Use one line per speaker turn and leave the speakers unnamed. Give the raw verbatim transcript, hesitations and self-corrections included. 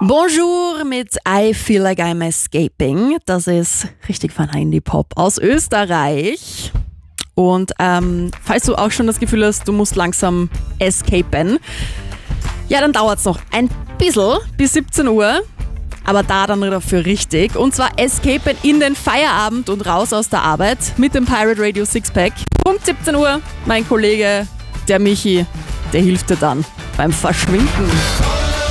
Bonjour mit I Feel Like I'm Escaping. Das ist richtig feiner Indie-Pop aus Österreich. Und ähm, falls du auch schon das Gefühl hast, du musst langsam escapen, ja, dann dauert es noch ein bisschen bis siebzehn Uhr. Aber da dann dafür richtig. Und zwar escapen in den Feierabend und raus aus der Arbeit mit dem Pirate Radio Sixpack. Punkt siebzehn Uhr, mein Kollege, der Michi, der hilft dir dann beim Verschwinden.